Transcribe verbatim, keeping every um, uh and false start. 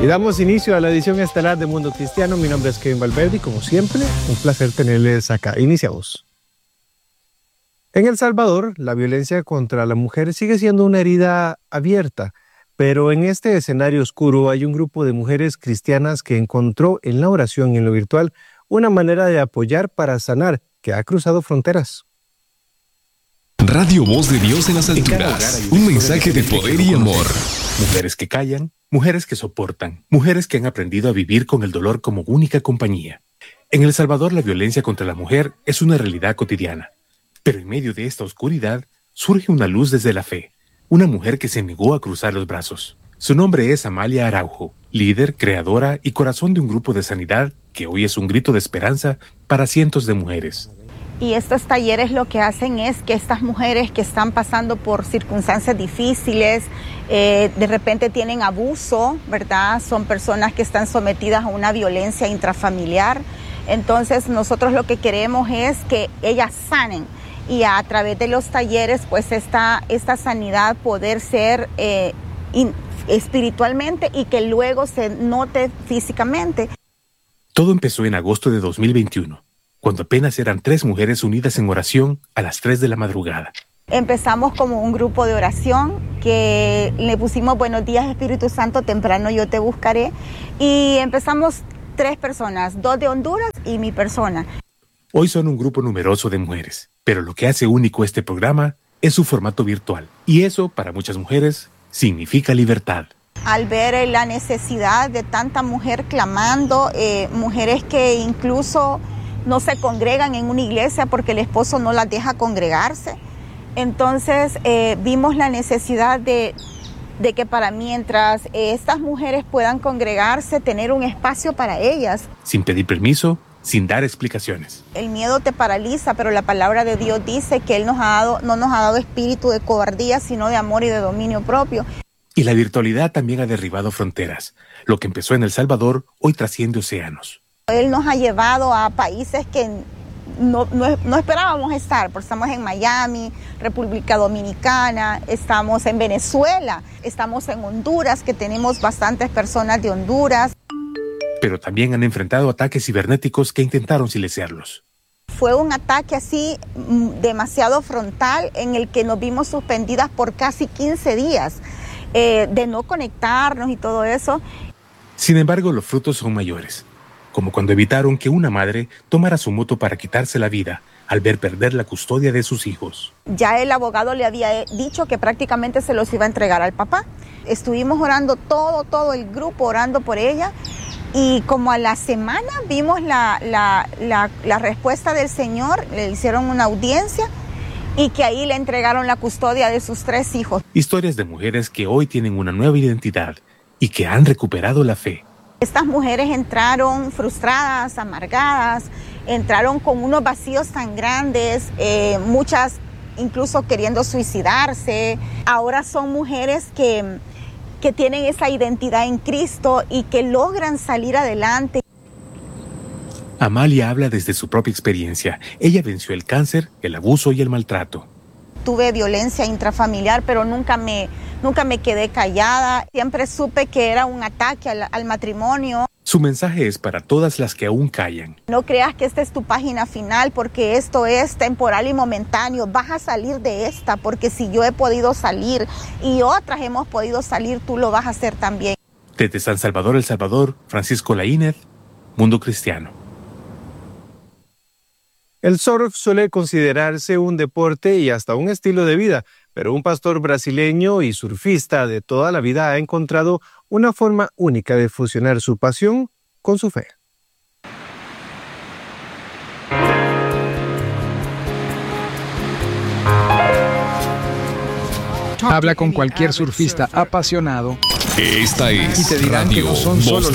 Y damos inicio a la edición estelar de Mundo Cristiano. Mi nombre es Kevin Valverde y como siempre, un placer tenerles acá. Iniciamos. En El Salvador, la violencia contra la mujer sigue siendo una herida abierta, pero en este escenario oscuro hay un grupo de mujeres cristianas que encontró en la oración y en lo virtual una manera de apoyar para sanar que ha cruzado fronteras. Radio Voz de Dios en las alturas. Un mensaje de poder y amor. Mujeres que callan, mujeres que soportan, mujeres que han aprendido a vivir con el dolor como única compañía. En El Salvador, la violencia contra la mujer es una realidad cotidiana. Pero en medio de esta oscuridad surge una luz desde la fe. Una mujer que se negó a cruzar los brazos. Su nombre es Amalia Araujo, líder, creadora y corazón de un grupo de sanidad que hoy es un grito de esperanza para cientos de mujeres. Y estos talleres lo que hacen es que estas mujeres que están pasando por circunstancias difíciles, eh, de repente tienen abuso, ¿verdad? Son personas que están sometidas a una violencia intrafamiliar. Entonces nosotros lo que queremos es que ellas sanen y a través de los talleres pues esta, esta sanidad poder ser eh, in, espiritualmente y que luego se note físicamente. Todo empezó en agosto de dos mil veintiuno. Cuando apenas eran tres mujeres unidas en oración a las tres de la madrugada. Empezamos como un grupo de oración que le pusimos Buenos días Espíritu Santo, temprano yo te buscaré. Y empezamos tres personas, dos de Honduras y mi persona. Hoy son un grupo numeroso de mujeres, pero lo que hace único este programa es su formato virtual. Y eso, para muchas mujeres, significa libertad. Al ver la necesidad de tanta mujer clamando, eh, mujeres que incluso no se congregan en una iglesia porque el esposo no las deja congregarse. Entonces eh, vimos la necesidad de, de que para mientras eh, estas mujeres puedan congregarse, tener un espacio para ellas. Sin pedir permiso, sin dar explicaciones. El miedo te paraliza, pero la palabra de Dios dice que Él nos ha dado, no nos ha dado espíritu de cobardía, sino de amor y de dominio propio. Y la virtualidad también ha derribado fronteras. Lo que empezó en El Salvador hoy trasciende océanos. Él nos ha llevado a países que no, no, no esperábamos estar, porque estamos en Miami, República Dominicana, estamos en Venezuela, estamos en Honduras, que tenemos bastantes personas de Honduras. Pero también han enfrentado ataques cibernéticos que intentaron silenciarlos. Fue un ataque así demasiado frontal en el que nos vimos suspendidas por casi quince días, eh, de no conectarnos y todo eso. Sin embargo, los frutos son mayores. Como cuando evitaron que una madre tomara su moto para quitarse la vida al ver perder la custodia de sus hijos. Ya el abogado le había dicho que prácticamente se los iba a entregar al papá. Estuvimos orando todo, todo el grupo orando por ella y como a la semana vimos la, la, la, la respuesta del Señor, le hicieron una audiencia y que ahí le entregaron la custodia de sus tres hijos. Historias de mujeres que hoy tienen una nueva identidad y que han recuperado la fe. Estas mujeres entraron frustradas, amargadas, entraron con unos vacíos tan grandes, eh, muchas incluso queriendo suicidarse. Ahora son mujeres que, que tienen esa identidad en Cristo y que logran salir adelante. Amalia habla desde su propia experiencia. Ella venció el cáncer, el abuso y el maltrato. Tuve violencia intrafamiliar, pero nunca me, nunca me quedé callada. Siempre supe que era un ataque al, al matrimonio. Su mensaje es para todas las que aún callan. No creas que esta es tu página final, porque esto es temporal y momentáneo. Vas a salir de esta, porque si yo he podido salir y otras hemos podido salir, tú lo vas a hacer también. Desde San Salvador, El Salvador, Francisco Laínez, Mundo Cristiano. El surf suele considerarse un deporte y hasta un estilo de vida, pero un pastor brasileño y surfista de toda la vida ha encontrado una forma única de fusionar su pasión con su fe. Habla con cualquier surfista apasionado Esta es y te dirán que Radio no son solo Voz